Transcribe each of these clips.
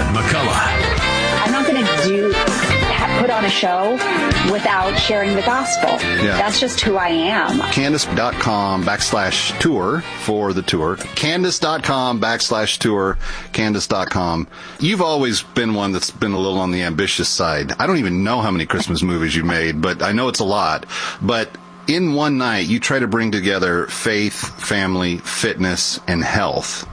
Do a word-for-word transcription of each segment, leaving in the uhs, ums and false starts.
Karen McCullough. I'm not going to do put on a show without sharing the gospel. Yeah. That's just who I am. Candace.com backslash tour for the tour. Candace.com backslash tour. Candace.com. You've always been one that's been a little on the ambitious side. I don't even know how many Christmas movies you made, but I know it's a lot. But in one night, you try to bring together faith, family, fitness, and health.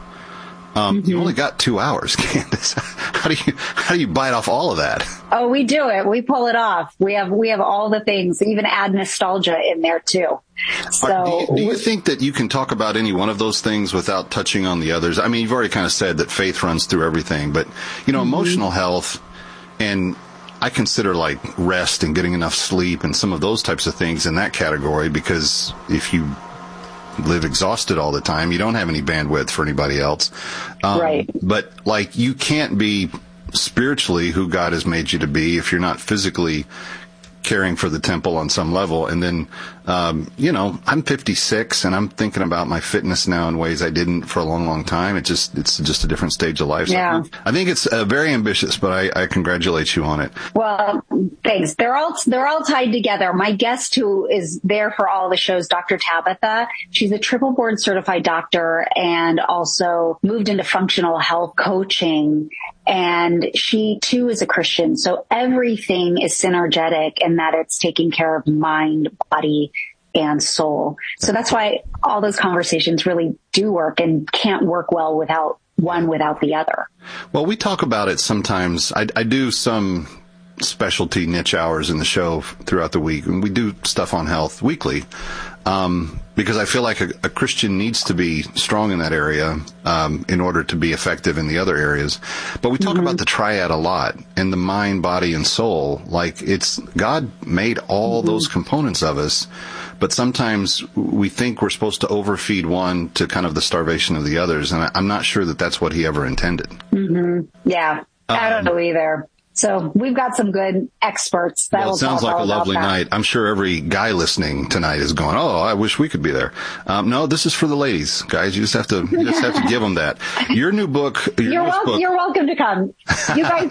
Um, mm-hmm. You only got two hours, Candace. How do you how do you bite off all of that? Oh, we do it. We pull it off. We have we have all the things, even add nostalgia in there too. So, Are, do, you, do you think that you can talk about any one of those things without touching on the others? I mean, you've already kind of said that faith runs through everything, but you know, mm-hmm. emotional health, and I consider like rest and getting enough sleep and some of those types of things in that category, because if you live exhausted all the time, you don't have any bandwidth for anybody else. Um, right. But like, you can't be spiritually who God has made you to be if you're not physically caring for the temple on some level. And then, um, you know, I'm fifty-six and I'm thinking about my fitness now in ways I didn't for a long, long time. It just, it's just a different stage of life. So yeah. I think, I think it's uh, very ambitious, but I, I congratulate you on it. Well, thanks. They're all, they're all tied together. My guest who is there for all the shows, Doctor Tabitha, she's a triple board certified doctor and also moved into functional health coaching. And she too is a Christian. So everything is synergetic in that it's taking care of mind, body, and soul. So that's why all those conversations really do work and can't work well without one without the other. Well, we talk about it sometimes. I, I do some specialty niche hours in the show throughout the week, and we do stuff on health weekly. Um, because I feel like a, a Christian needs to be strong in that area, um, in order to be effective in the other areas. But we talk mm-hmm. about the triad a lot, and the mind, body, and soul. Like, it's, God made all mm-hmm. those components of us, but sometimes we think we're supposed to overfeed one to kind of the starvation of the others, and I, I'm not sure that that's what he ever intended. Mm-hmm. Yeah, um, I don't know either. So we've got some good experts. That well, it will sounds talk like all a lovely about that. night. I'm sure every guy listening tonight is going, "Oh, I wish we could be there." Um, no, this is for the ladies, guys. You just have to, you just have to give them that. Your new book. Your you're, wel- book, you're welcome to come. You guys.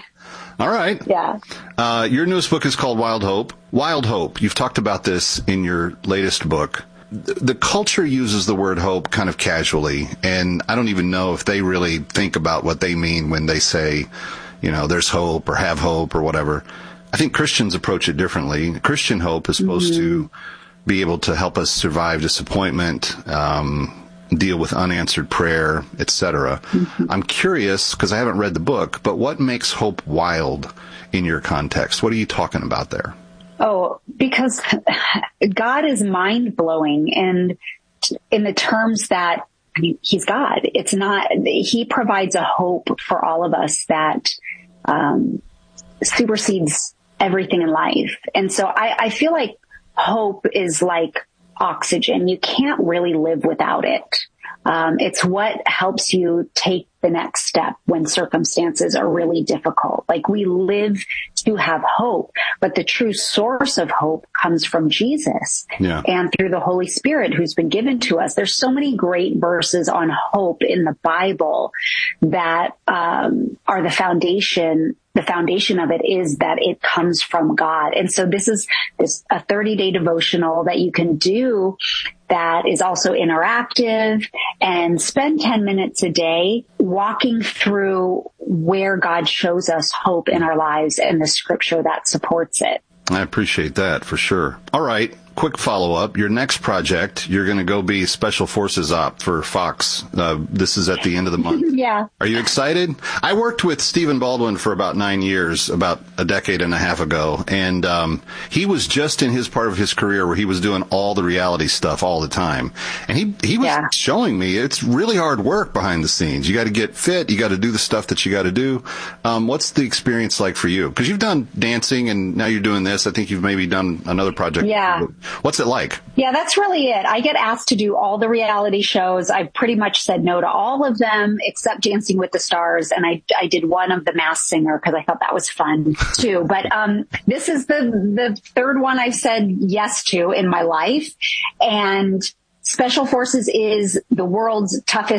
All right. Yeah. Uh, your newest book is called Wild Hope. Wild Hope. You've talked about this in your latest book. The culture uses the word hope kind of casually, and I don't even know if they really think about what they mean when they say, you know, there's hope or have hope or whatever. I think Christians approach it differently. Christian hope is supposed mm-hmm. to be able to help us survive disappointment, um, deal with unanswered prayer, et cetera. Mm-hmm. I'm curious, because I haven't read the book, but what makes hope wild in your context? What are you talking about there? Oh, because God is mind-blowing, and in the terms that, I mean, he's God. It's not, he provides a hope for all of us that um, supersedes everything in life. And so I, I feel like hope is like oxygen. You can't really live without it. Um, it's what helps you take the next step when circumstances are really difficult. Like, we live to have hope, but the true source of hope comes from Jesus yeah. and through the Holy Spirit who's been given to us. There's so many great verses on hope in the Bible that um, are the foundation. The foundation of it is that it comes from God. And so this is this a thirty day devotional that you can do that is also interactive, and spend ten minutes a day walking through where God shows us hope in our lives and the scripture that supports it. I appreciate that for sure. All right. Quick follow-up. Your next project, you're going to go be Special Forces Op for Fox. Uh, this is at the end of the month. Yeah. Are you excited? I worked with Stephen Baldwin for about nine years, about a decade and a half ago. And um, he was just in his part of his career where he was doing all the reality stuff all the time. And he, he was yeah. showing me it's really hard work behind the scenes. You got to get fit. You got to do the stuff that you got to do. Um, what's the experience like for you? Because you've done dancing and now you're doing this. I think you've maybe done another project. Yeah. What's it like? Yeah, that's really it. I get asked to do all the reality shows. I pretty much said no to all of them except Dancing with the Stars. And I, I did one of The Masked Singer because I thought that was fun too. But um, this is the, the third one I've said yes to in my life. And Special Forces is the world's toughest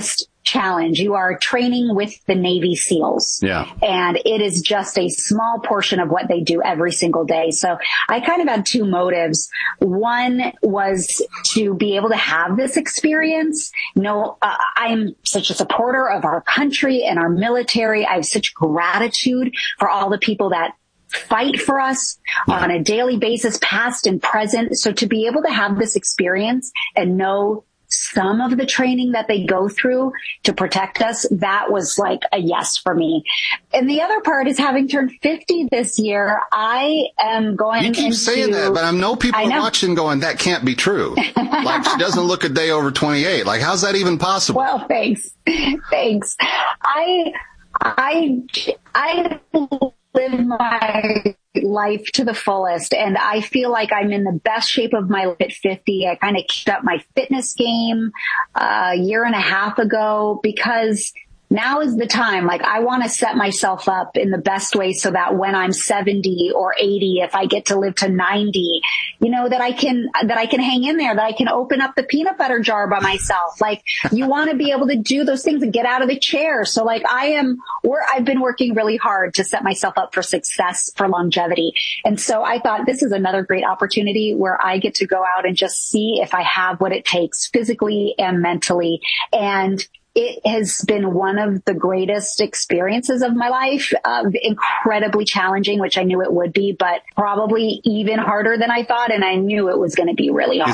challenge. You are training with the Navy SEALs. Yeah. And it is just a small portion of what they do every single day. So I kind of had two motives. One was to be able to have this experience. No, uh, I'm such a supporter of our country and our military. I have such gratitude for all the people that fight for us yeah. on a daily basis, past and present. So to be able to have this experience and know some of the training that they go through to protect us, that was like a yes for me. And the other part is, having turned fifty this year, I am going You keep into, saying that, but I know people I know. are watching going, that can't be true. Like, she doesn't look a day over twenty-eight. Like, how's that even possible? Well, thanks. Thanks. I, I, I live my life to the fullest, and I feel like I'm in the best shape of my life at fifty. I kind of kicked up my fitness game uh, a year and a half ago, because now is the time. Like, I want to set myself up in the best way so that when I'm seventy or eighty, if I get to live to ninety, you know, that I can, that I can hang in there, that I can open up the peanut butter jar by myself. Like, you want to be able to do those things and get out of the chair. So like, I am, or I've been working really hard to set myself up for success, for longevity. And so I thought, this is another great opportunity where I get to go out and just see if I have what it takes physically and mentally. And it has been one of the greatest experiences of my life, uh, incredibly challenging, which I knew it would be, but probably even harder than I thought. And I knew it was going to be really hard.